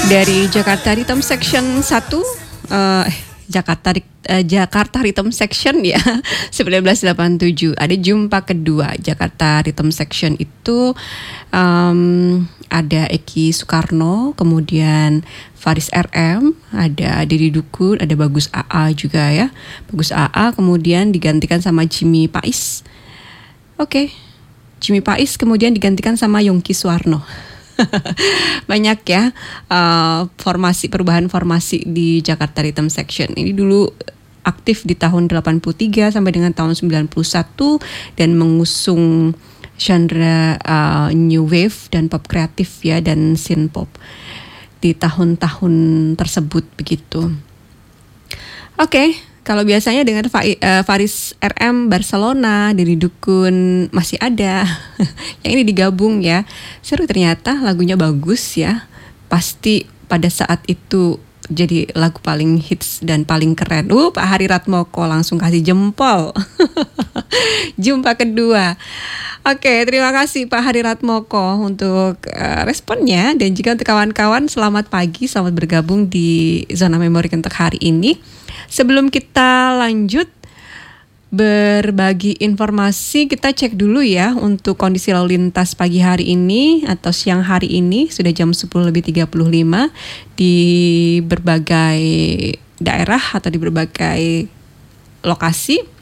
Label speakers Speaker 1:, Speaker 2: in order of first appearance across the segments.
Speaker 1: Dari Jakarta Rhythm Section 1, Jakarta Rhythm Section ya 1987 ada jumpa kedua Jakarta Rhythm Section itu ada Eki Soekarno, kemudian Faris RM, ada Deddy Dukun, ada Bagus AA juga ya. Bagus AA kemudian digantikan sama Jimmy Pais. Oke. Jimmy Pais kemudian digantikan sama Yongki Suwarno. Banyak ya perubahan formasi di Jakarta Rhythm Section. Ini dulu aktif di tahun 83 sampai dengan tahun 91 dan mengusung genre new wave dan pop kreatif ya, dan synth pop di tahun-tahun tersebut begitu. Oke, kalau biasanya dengan Faris RM Barcelona, Deddy Dukun masih ada. Yang ini digabung ya. Seru ternyata, lagunya bagus ya. Pasti pada saat itu jadi lagu paling hits dan paling keren. Pak Hari Ratmoko langsung kasih jempol. Jumpa kedua. Oke, terima kasih Pak Hari Ratmoko untuk responnya. Dan juga untuk kawan-kawan, selamat pagi, selamat bergabung di Zona Memori untuk hari ini. Sebelum kita lanjut berbagi informasi, kita cek dulu ya untuk kondisi lalu lintas pagi hari ini atau siang hari ini. Sudah jam 10:35 di berbagai daerah atau di berbagai lokasi.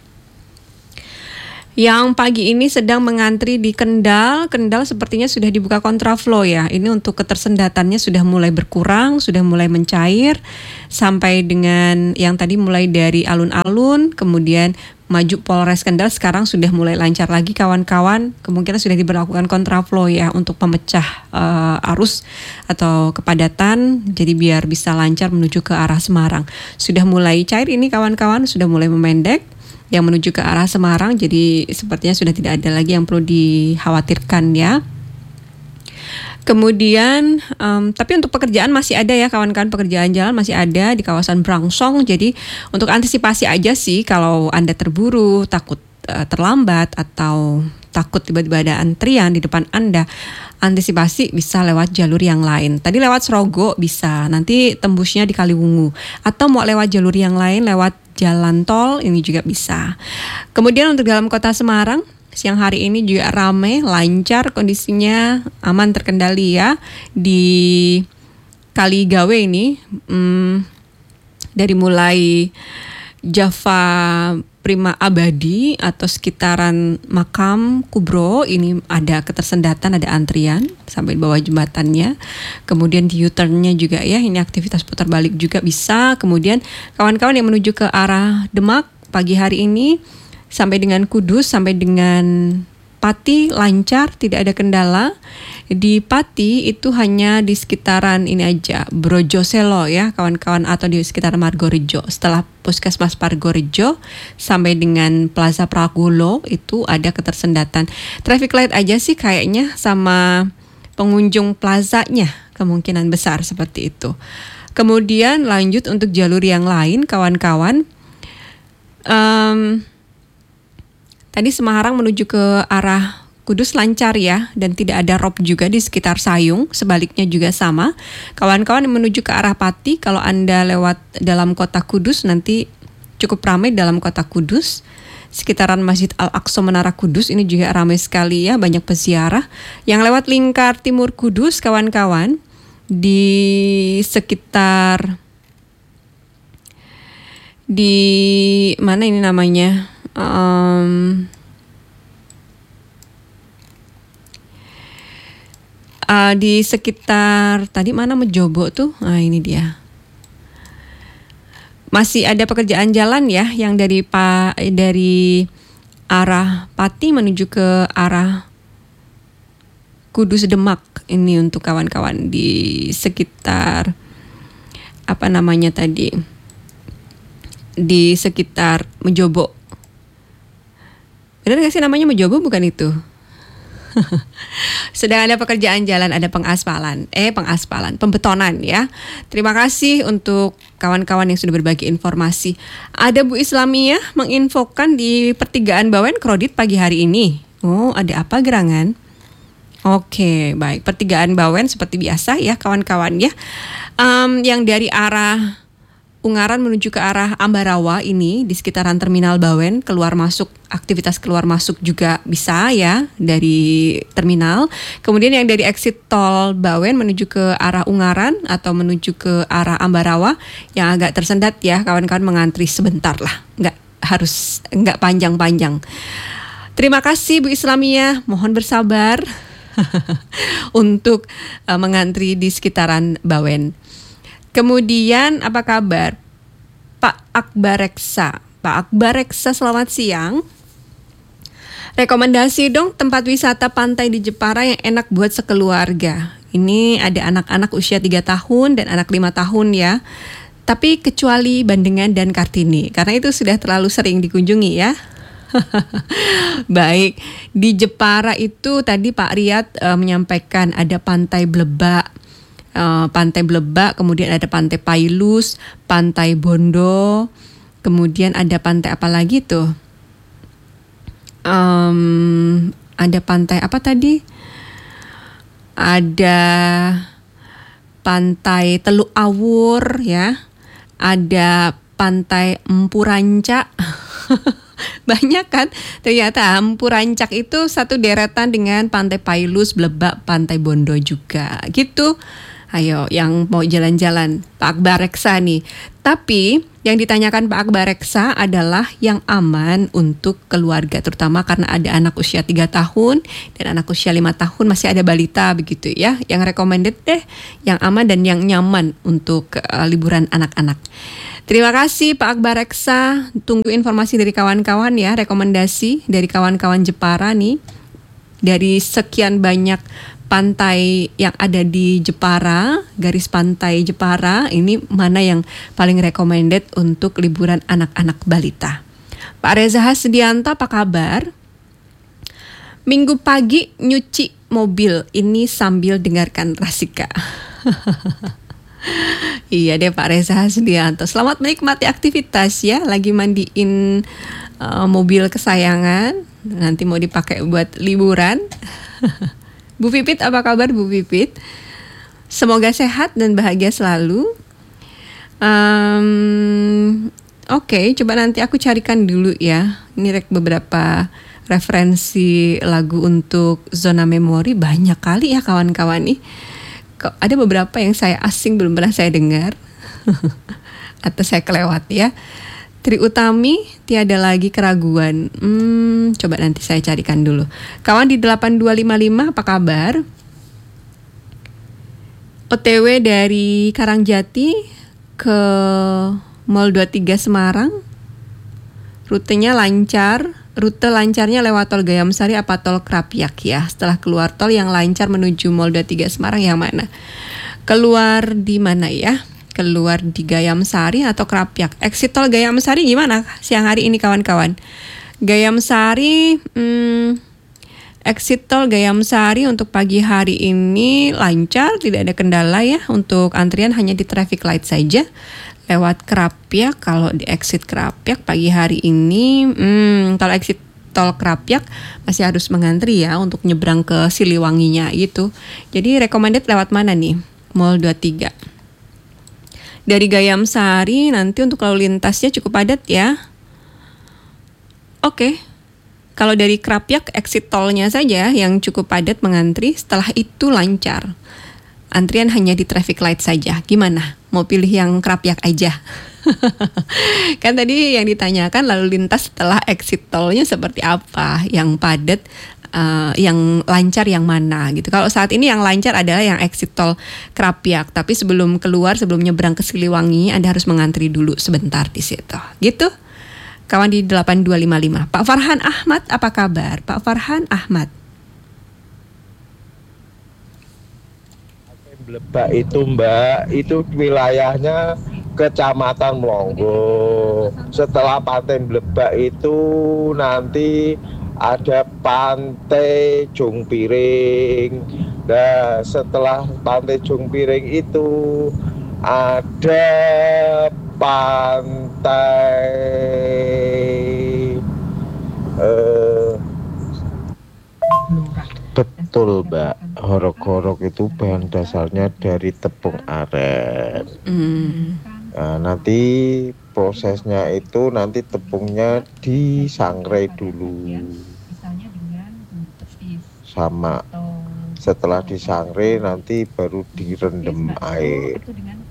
Speaker 1: Yang pagi ini sedang mengantri di Kendal. Kendal sepertinya sudah dibuka kontraflow ya. Ini untuk ketersendatannya sudah mulai berkurang, sudah mulai mencair. Sampai dengan yang tadi mulai dari alun-alun, kemudian maju Polres Kendal, sekarang sudah mulai lancar lagi kawan-kawan. Kemungkinan sudah diberlakukan kontraflow ya untuk pemecah arus atau kepadatan. Jadi biar bisa lancar menuju ke arah Semarang. Sudah mulai cair ini kawan-kawan, sudah mulai memendek. Yang menuju ke arah Semarang, jadi sepertinya sudah tidak ada lagi yang perlu dikhawatirkan ya. Kemudian, tapi untuk pekerjaan masih ada ya kawan-kawan, pekerjaan jalan masih ada di kawasan Brangsong. Jadi untuk antisipasi aja sih, kalau Anda terburu, takut terlambat atau takut tiba-tiba ada antrian di depan Anda, antisipasi bisa lewat jalur yang lain. Tadi lewat Serogo bisa, nanti tembusnya di Kaliwungu. Atau mau lewat jalur yang lain, lewat jalan tol, ini juga bisa. Kemudian untuk dalam kota Semarang, siang hari ini juga ramai, lancar, kondisinya aman, terkendali ya. Di Kaligawe ini, dari mulai Java Prima Abadi atau sekitaran Makam Kubro, ini ada ketersendatan, ada antrian sampai di bawah jembatannya. Kemudian di U-turn-nya juga ya, ini aktivitas putar balik juga bisa. Kemudian kawan-kawan yang menuju ke arah Demak pagi hari ini sampai dengan Kudus, sampai dengan Pati lancar, tidak ada kendala. Di Pati itu hanya di sekitaran ini aja, Brojoselo ya kawan-kawan, atau di sekitar Margorejo. Setelah Puskesmas Margorejo sampai dengan Plaza Pragulo itu ada ketersendatan. Traffic light aja sih kayaknya, sama pengunjung plazanya kemungkinan besar seperti itu. Kemudian lanjut untuk jalur yang lain kawan-kawan. Tadi Semarang menuju ke arah Kudus lancar ya, dan tidak ada rob juga di sekitar Sayung. Sebaliknya juga sama. Kawan-kawan yang menuju ke arah Pati, kalau Anda lewat dalam kota Kudus nanti cukup ramai dalam kota Kudus. Sekitaran Masjid Al-Aqsa Menara Kudus ini juga ramai sekali ya, banyak peziarah. Yang lewat lingkar timur Kudus kawan-kawan, di sekitar di mana ini namanya? Di sekitar tadi mana Mejobo tuh, ini dia. Masih ada pekerjaan jalan ya, yang dari arah Pati menuju ke arah Kudus Demak. Ini untuk kawan-kawan di sekitar apa namanya tadi, di sekitar Mejobo. Benar gak sih namanya Mejobo, bukan itu? Sedang ada pekerjaan jalan, ada pembetonan ya. Terima kasih untuk kawan-kawan yang sudah berbagi informasi. Ada Bu Islamiyah menginfokan di pertigaan Bawen Krodit pagi hari ini. Oh, ada apa gerangan? Oke, baik. Pertigaan Bawen seperti biasa ya kawan-kawan ya. Yang dari arah Ungaran menuju ke arah Ambarawa ini di sekitaran Terminal Bawen, keluar masuk, aktivitas keluar masuk juga bisa ya dari terminal. Kemudian yang dari exit tol Bawen menuju ke arah Ungaran atau menuju ke arah Ambarawa yang agak tersendat ya, kawan-kawan mengantri sebentar lah, nggak panjang-panjang. Terima kasih Bu Islamiyah, mohon bersabar untuk mengantri di sekitaran Bawen. Kemudian apa kabar Pak Akbar Reksa? Pak Akbar Reksa, selamat siang. Rekomendasi dong tempat wisata pantai di Jepara yang enak buat sekeluarga. Ini ada anak-anak usia 3 tahun dan anak 5 tahun ya. Tapi kecuali Bandengan dan Kartini, karena itu sudah terlalu sering dikunjungi ya. Baik, di Jepara itu tadi Pak Riyad menyampaikan ada Pantai Blebak. Pantai Blebak, kemudian ada Pantai Pailus, Pantai Bondo, kemudian ada pantai apa lagi tuh? Ada pantai apa tadi? Ada Pantai Teluk Awur ya, ada Pantai Empu Rancak. Banyak kan? Ternyata Empu Rancak itu satu deretan dengan Pantai Pailus, Blebak, Pantai Bondo juga gitu. Ayo yang mau jalan-jalan Pak Akbar Reksa nih. Tapi yang ditanyakan Pak Akbar Reksa adalah yang aman untuk keluarga, terutama karena ada anak usia 3 tahun dan anak usia 5 tahun, masih ada balita begitu ya. Yang recommended deh yang aman dan yang nyaman untuk liburan anak-anak. Terima kasih Pak Akbar Reksa. Tunggu informasi dari kawan-kawan ya, rekomendasi dari kawan-kawan Jepara nih. Dari sekian banyak pantai yang ada di Jepara, garis pantai Jepara, ini mana yang paling recommended untuk liburan anak-anak balita? Pak Reza Hasdianto, apa kabar? Minggu pagi nyuci mobil, ini sambil dengarkan Rasika. Iya deh Pak Reza Hasdianto, selamat menikmati aktivitas ya, lagi mandiin mobil kesayangan, nanti mau dipakai buat liburan. Bu Pipit, apa kabar Bu Pipit? Semoga sehat dan bahagia selalu. Oke, coba nanti aku carikan dulu ya. Ini beberapa referensi lagu untuk Zona Memori, banyak kali ya kawan-kawan nih. Ada beberapa yang saya asing, belum pernah saya dengar. Atau saya kelewat ya. Tri Utami, tiada lagi keraguan. Coba nanti saya carikan dulu. Kawan di 8255, apa kabar? OTW dari Karangjati ke Mall 23 Semarang. Rutenya lancar. Rute lancarnya lewat tol Gayam Sari apa tol Krapyak ya. Setelah keluar tol yang lancar menuju Mall 23 Semarang yang mana? Keluar di mana ya? Keluar di Gayam Sari atau Krapyak? Exit tol Gayam Sari gimana siang hari ini kawan-kawan? Gayam Sari, exit tol Gayam Sari untuk pagi hari ini lancar, tidak ada kendala ya. Untuk antrian hanya di traffic light saja. Lewat Krapyak, kalau di exit Krapyak pagi hari ini, kalau exit tol Krapyak masih harus mengantri ya untuk nyebrang ke Siliwanginya gitu. Jadi recommended lewat mana nih? Mall 23. Dari Gayam Sari nanti untuk lalu lintasnya cukup padat ya. Oke. Kalau dari Krapyak exit tolnya saja yang cukup padat mengantri, setelah itu lancar. Antrian hanya di traffic light saja. Gimana? Mau pilih yang Krapyak aja? Kan tadi yang ditanyakan lalu lintas setelah exit tolnya seperti apa? Yang padat, yang lancar yang mana gitu. Kalau saat ini yang lancar adalah yang exit tol Krapyak, tapi sebelum keluar, sebelum nyebrang ke Siliwangi, Anda harus mengantri dulu sebentar di situ. Gitu. Kawan di 8255. Pak Farhan Ahmad, apa kabar? Pak Farhan Ahmad.
Speaker 2: Blebak itu Mbak, itu wilayahnya Kecamatan Mlonggo. Setelah Pantai Blebak itu nanti ada Pantai Jungpiring. Nah, setelah Pantai Jungpiring itu ada Pantai betul Mbak. horok-horok itu bahan dasarnya dari tepung aren. Nah, nanti prosesnya itu nanti tepungnya disangrai dulu sama, setelah disangrai nanti baru direndam air.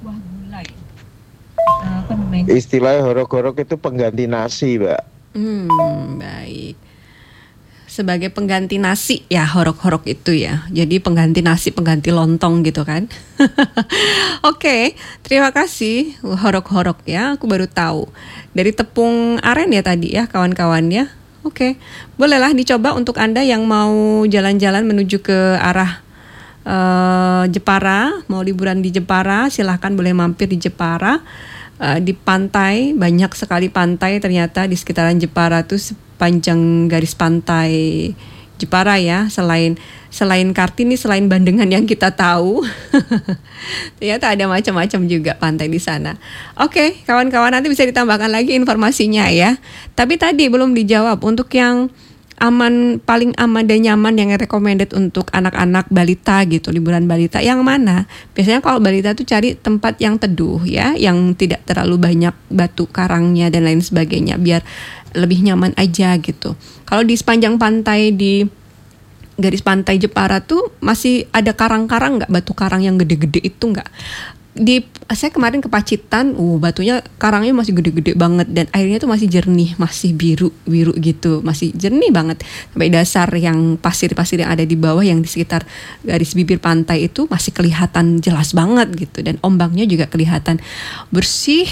Speaker 2: Istilah horok-horok itu pengganti nasi, Mbak.
Speaker 1: Baik. Sebagai pengganti nasi ya horok-horok itu ya. Jadi pengganti nasi, pengganti lontong gitu kan. Oke, terima kasih horok-horok ya. Aku baru tahu. Dari tepung aren ya tadi ya kawan-kawan ya. Oke, bolehlah dicoba untuk Anda yang mau jalan-jalan menuju ke arah Jepara, mau liburan di Jepara, silahkan boleh mampir di Jepara. Di pantai, banyak sekali pantai ternyata di sekitaran Jepara tuh, sepanjang garis pantai Jepara ya, selain Kartini, selain Bandengan yang kita tahu. Ternyata ada macam-macam juga pantai di sana. Oke, kawan-kawan, nanti bisa ditambahkan lagi informasinya ya. Tapi tadi belum dijawab untuk yang aman, paling aman dan nyaman yang recommended untuk anak-anak balita gitu, liburan balita yang mana? Biasanya kalau balita tuh cari tempat yang teduh ya, yang tidak terlalu banyak batu karangnya dan lain sebagainya, biar lebih nyaman aja gitu. Kalau di sepanjang pantai di garis pantai Jepara tuh masih ada karang-karang nggak, batu karang yang gede-gede itu nggak? Saya kemarin ke Pacitan, batunya, karangnya masih gede-gede banget dan airnya tuh masih jernih, masih biru gitu, masih jernih banget. Sampai dasar yang pasir-pasir yang ada di bawah yang di sekitar garis bibir pantai itu masih kelihatan jelas banget gitu, dan ombaknya juga kelihatan bersih,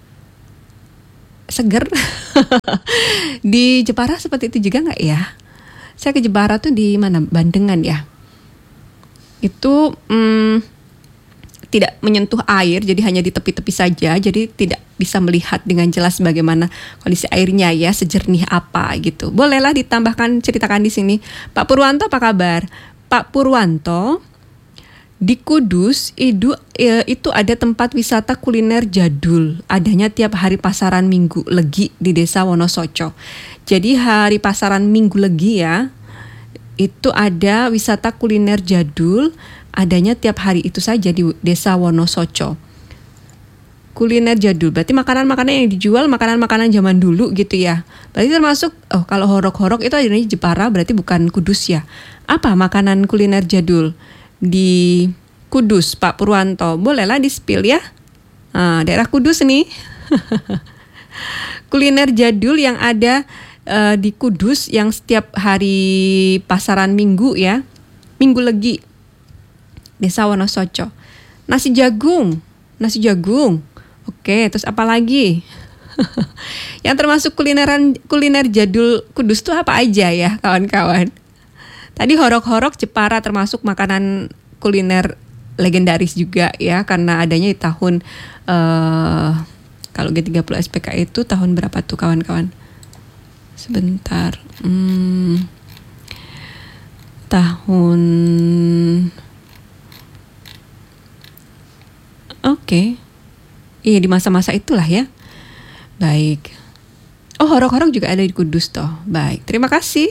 Speaker 1: seger. Di Jepara seperti itu juga nggak ya? Saya ke Jepara tuh di mana? Bandengan ya. Itu tidak menyentuh air, jadi hanya di tepi-tepi saja, jadi tidak bisa melihat dengan jelas bagaimana kondisi airnya ya, sejernih apa gitu. Bolehlah ditambahkan, ceritakan di sini. Pak Purwanto apa kabar? Pak Purwanto, di Kudus itu ada tempat wisata kuliner jadul, adanya tiap hari pasaran Minggu Legi di Desa Wonosoco. Jadi hari pasaran Minggu Legi ya, itu ada wisata kuliner jadul, adanya tiap hari itu saja di Desa Wonosoco. Kuliner jadul, berarti makanan-makanan yang dijual, makanan-makanan zaman dulu gitu ya. Berarti termasuk, kalau horok-horok itu adanya di Jepara, berarti bukan Kudus ya. Apa makanan kuliner jadul di Kudus, Pak Purwanto? Bolehlah di-spill ya. Daerah Kudus nih. Kuliner jadul yang ada di Kudus yang setiap hari pasaran Minggu ya. Minggu Legi. Desa Wonosoco. Nasi jagung. Oke, terus apa lagi? Yang termasuk kuliner jadul Kudus tuh apa aja ya, kawan-kawan? Tadi horok-horok Jepara termasuk makanan kuliner legendaris juga ya, karena adanya di tahun kalau G30 SPK itu tahun berapa tuh, kawan-kawan? Sebentar. Tahun Oke. Iya, di masa-masa itulah ya. Baik. Horok-horok juga ada di Kudus toh. Baik, terima kasih.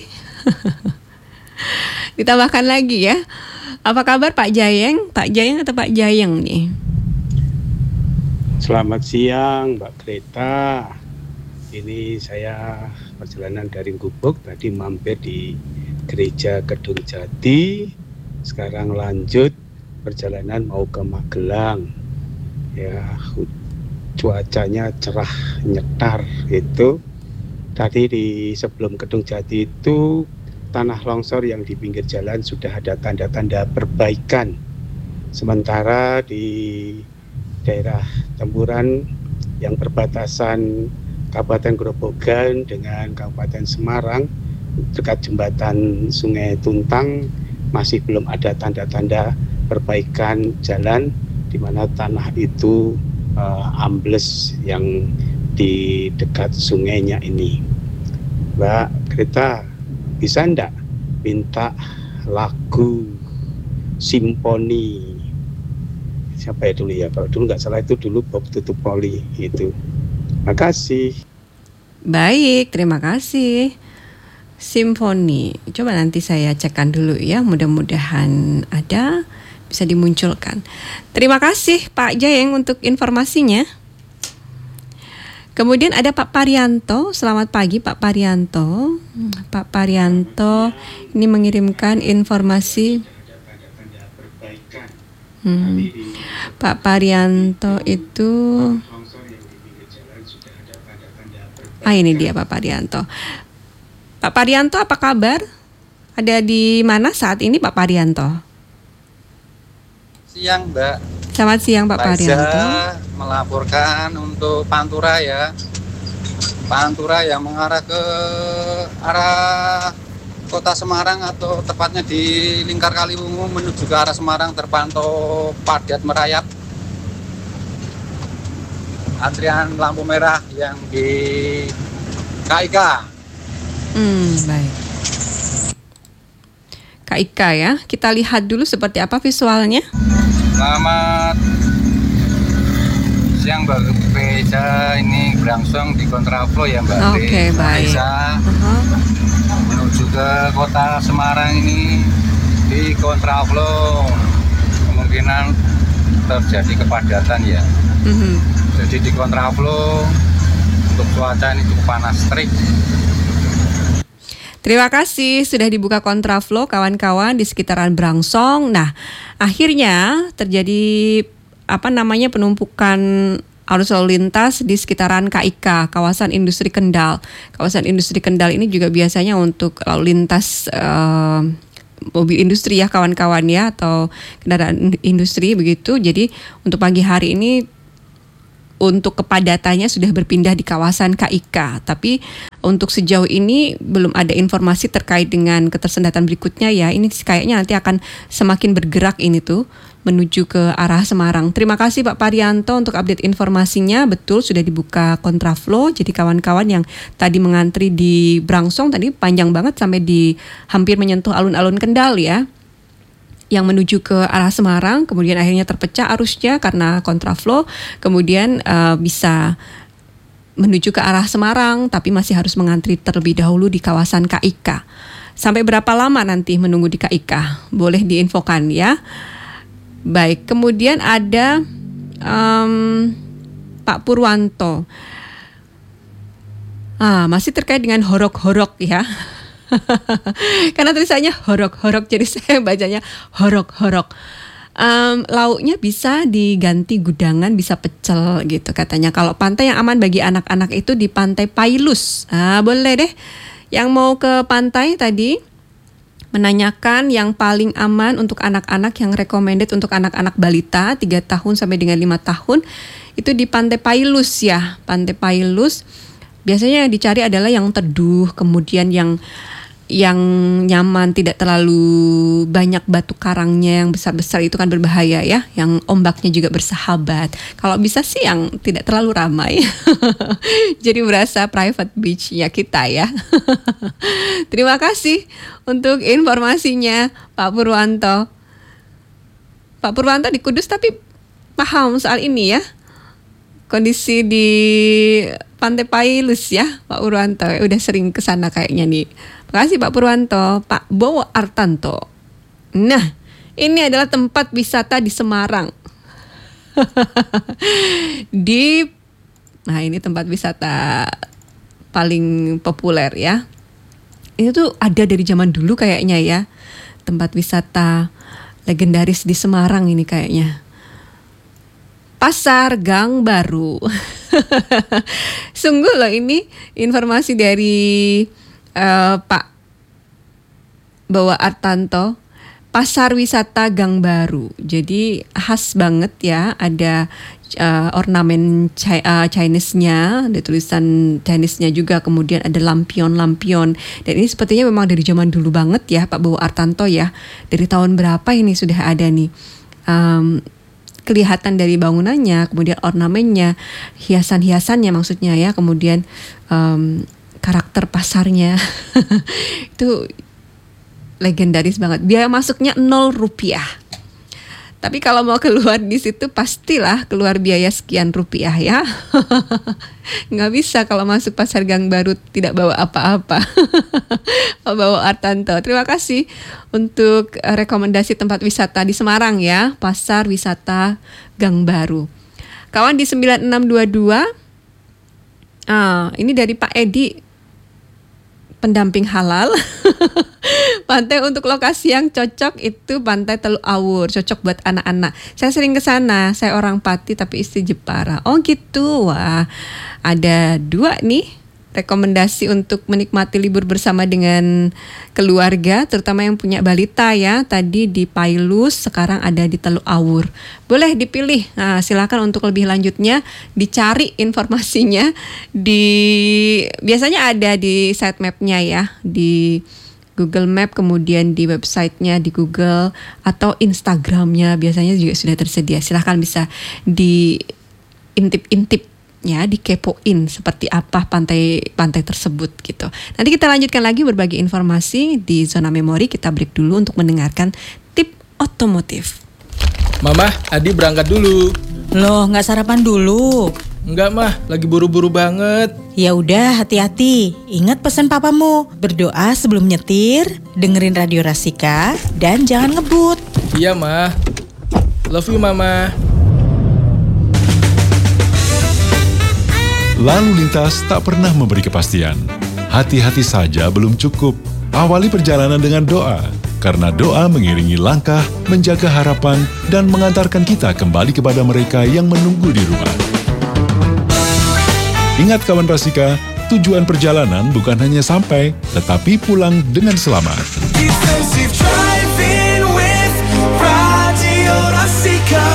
Speaker 1: Ditambahkan lagi ya. Apa kabar Pak Jayeng? Pak Jayeng atau Pak Jayeng nih?
Speaker 3: Selamat siang Mbak Greta. Ini saya perjalanan dari Gubuk, tadi mampir di Gereja Kedung Jati. Sekarang lanjut perjalanan mau ke Magelang. Ya, cuacanya cerah nyetar itu. Tadi di sebelum Kedung Jati itu tanah longsor yang di pinggir jalan sudah ada tanda-tanda perbaikan. Sementara di daerah Tempuran yang perbatasan Kabupaten Grobogan dengan Kabupaten Semarang dekat jembatan Sungai Tuntang masih belum ada tanda-tanda perbaikan jalan, di mana tanah itu ambles yang di dekat sungainya ini. Mbak Greta, bisa enggak minta lagu simfoni? Siapa ya dulu ya? Kalau dulu nggak salah itu dulu Bob Tutupoli itu. Makasih.
Speaker 1: Baik, terima kasih. Simfoni. Coba nanti saya cekkan dulu ya, mudah-mudahan ada, bisa dimunculkan. Terima kasih Pak Jayeng untuk informasinya. Kemudian ada Pak Parianto. Selamat pagi Pak Parianto. Pak Parianto ini mengirimkan informasi. Pak Parianto itu ini dia Pak Parianto. Pak Parianto, apa kabar? Ada di mana saat ini Pak Parianto?
Speaker 4: Siang Mbak.
Speaker 1: Selamat siang Pak Parianto.
Speaker 4: Melaporkan untuk Pantura ya. Pantura yang mengarah ke arah Kota Semarang atau tepatnya di Lingkar Kaliwungu menuju ke arah Semarang terpantau padat merayap. Antrian lampu merah yang di KIK.
Speaker 1: Baik. KIK ya. Kita lihat dulu seperti apa visualnya.
Speaker 4: Selamat siang Mbak Reza, ini berangsung di kontraflow ya Mbak
Speaker 1: baik.
Speaker 4: Reza. Menuju ke Kota Semarang ini di kontraflow kemungkinan terjadi kepadatan ya. Jadi di kontraflow untuk cuaca ini cukup panas terik.
Speaker 1: Terima kasih sudah dibuka kontraflow kawan-kawan di sekitaran Brangsong. Nah, akhirnya terjadi penumpukan arus lalu lintas di sekitaran KIK, kawasan industri Kendal. Kawasan industri Kendal ini juga biasanya untuk lalu lintas mobil industri ya kawan-kawan ya, atau kendaraan industri begitu. Jadi untuk pagi hari ini untuk kepadatannya sudah berpindah di kawasan KIK, tapi untuk sejauh ini belum ada informasi terkait dengan ketersendatan berikutnya ya. Ini kayaknya nanti akan semakin bergerak ini tuh menuju ke arah Semarang. Terima kasih Pak Parianto untuk update informasinya. Betul sudah dibuka kontraflow. Jadi kawan-kawan yang tadi mengantri di Brangsong tadi panjang banget sampai di hampir menyentuh alun-alun Kendal ya, yang menuju ke arah Semarang, kemudian akhirnya terpecah arusnya karena kontraflow, kemudian bisa menuju ke arah Semarang, tapi masih harus mengantri terlebih dahulu di kawasan KIK. Sampai berapa lama nanti menunggu di KIK? Boleh diinfokan ya. Baik, kemudian ada Pak Purwanto. Masih terkait dengan horok-horok ya. Karena tulisannya horok-horok, jadi saya bacanya horok-horok. Lauknya bisa diganti gudangan, bisa pecel gitu katanya. Kalau pantai yang aman bagi anak-anak itu di Pantai Pailus. Boleh deh. Yang mau ke pantai tadi menanyakan yang paling aman untuk anak-anak, yang recommended untuk anak-anak balita 3 tahun sampai dengan 5 tahun itu di Pantai Pailus ya. Pantai Pailus biasanya yang dicari adalah yang teduh, kemudian yang nyaman, tidak terlalu banyak batu karangnya yang besar-besar, itu kan berbahaya ya. Yang ombaknya juga bersahabat. Kalau bisa sih yang tidak terlalu ramai. Jadi berasa private beach-nya kita ya. Terima kasih untuk informasinya Pak Purwanto. Pak Purwanto di Kudus tapi paham soal ini ya. Kondisi di Pantai Pailus ya Pak Purwanto. Udah sering kesana kayaknya nih. Terima kasih Pak Purwanto. Pak Bowo Artanto. Nah, ini adalah tempat wisata di Semarang. Nah ini tempat wisata paling populer ya. Ini tuh ada dari zaman dulu kayaknya ya. Tempat wisata legendaris di Semarang ini kayaknya. Pasar Gang Baru. Sungguh loh ini informasi dari Pak Bowo Artanto. Pasar wisata Gang Baru. Jadi khas banget ya, ada ornamen Chinese-nya, ada tulisan Chinese-nya juga, kemudian ada lampion-lampion. Dan ini sepertinya memang dari zaman dulu banget ya Pak Bowo Artanto ya. Dari tahun berapa ini sudah ada nih. Kelihatan dari bangunannya, kemudian ornamennya, hiasan-hiasannya maksudnya ya, kemudian karakter pasarnya. Itu legendaris banget. Biaya masuknya 0 rupiah. Tapi kalau mau keluar di situ pastilah keluar biaya sekian rupiah ya. Nggak bisa kalau masuk Pasar Gang Baru tidak bawa apa-apa. Bawa Artanto. Terima kasih untuk rekomendasi tempat wisata di Semarang ya. Pasar Wisata Gang Baru. Kawan di 9622. Ini dari Pak Edi, pendamping halal. Pantai untuk lokasi yang cocok itu Pantai Teluk Awur, cocok buat anak-anak. Saya sering ke sana, saya orang Pati tapi istri Jepara. Oh gitu, wah ada 2 nih rekomendasi untuk menikmati libur bersama dengan keluarga, terutama yang punya balita ya. Tadi di Pailus, sekarang ada di Teluk Awur. Boleh dipilih. Nah, silakan untuk lebih lanjutnya dicari informasinya biasanya ada di site mapnya ya, di Google Map, kemudian di websitenya di Google atau Instagramnya biasanya juga sudah tersedia. Silakan bisa diintip-intip ya, dikepoin seperti apa pantai tersebut gitu. Nanti kita lanjutkan lagi berbagi informasi di Zona Memori. Kita break dulu untuk mendengarkan tip otomotif.
Speaker 5: Mama, Adi berangkat dulu.
Speaker 6: Loh, nggak sarapan dulu?
Speaker 5: Enggak mah, lagi buru-buru banget.
Speaker 6: Ya udah, hati-hati. Ingat pesan papamu, berdoa sebelum nyetir, dengerin Radio Rasika, dan jangan ngebut.
Speaker 5: Iya mah. Love you mama.
Speaker 7: Lalu lintas tak pernah memberi kepastian. Hati-hati saja belum cukup. Awali perjalanan dengan doa, karena doa mengiringi langkah, menjaga harapan, dan mengantarkan kita kembali kepada mereka yang menunggu di rumah. Ingat kawan Rasika, tujuan perjalanan bukan hanya sampai, tetapi pulang dengan selamat.
Speaker 8: Defensive driving with Radio Rasika.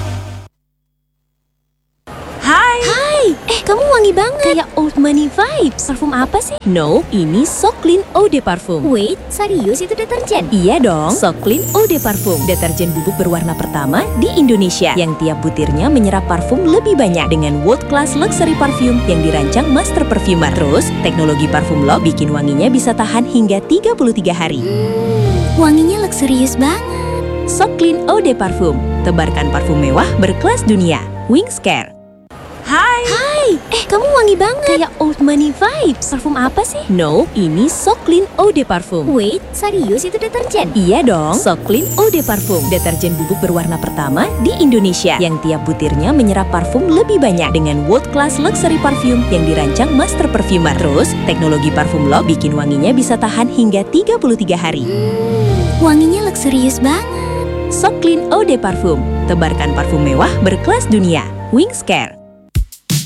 Speaker 9: Kamu wangi banget. Kayak old money vibes. Parfum apa sih?
Speaker 10: No, ini So Clean Eau de Parfum.
Speaker 9: Wait, serius itu deterjen?
Speaker 10: Iya dong, So Clean Eau de Parfum. Deterjen bubuk berwarna pertama di Indonesia yang tiap butirnya menyerap parfum lebih banyak dengan world class luxury parfum yang dirancang master perfumer. Terus, teknologi parfum lock bikin wanginya bisa tahan hingga 33 hari.
Speaker 9: Wanginya luxurious banget.
Speaker 10: So Clean Eau de Parfum. Tebarkan parfum mewah berkelas dunia. Wings Care.
Speaker 9: Hai, kamu wangi banget. Kayak old money vibes. Parfum apa sih?
Speaker 10: No, ini So Clean Eau de Parfum.
Speaker 9: Wait, serius itu deterjen?
Speaker 10: Iya dong, So Clean Eau de Parfum. Deterjen bubuk berwarna pertama di Indonesia yang tiap butirnya menyerap parfum lebih banyak dengan world class luxury parfum yang dirancang master perfumer. Terus, teknologi parfum lock bikin wanginya bisa tahan hingga 33 hari.
Speaker 9: Wanginya luxurious banget.
Speaker 10: So Clean Eau de Parfum. Tebarkan parfum mewah berkelas dunia. Wings Care.